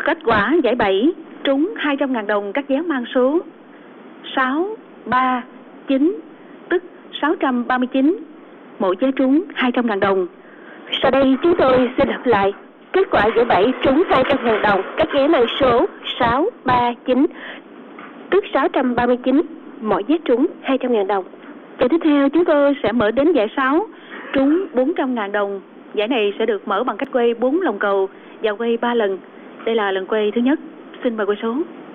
Kết quả giải 7 trúng 200.000 đồng, các vé mang số 639, tức 639, mỗi vé trúng 200.000 đồng. Sau đây chúng tôi xin đọc lại. Kết quả giải 7 trúng 200.000 đồng, các vé mang số 639, tức 639, mỗi vé trúng 200.000 đồng. Và tiếp theo chúng tôi sẽ mở đến giải 6 trúng 400.000 đồng. Giải này sẽ được mở bằng cách quay 4 lồng cầu và quay 3 lần. Đây là lần quay thứ nhất. Xin mời quay số.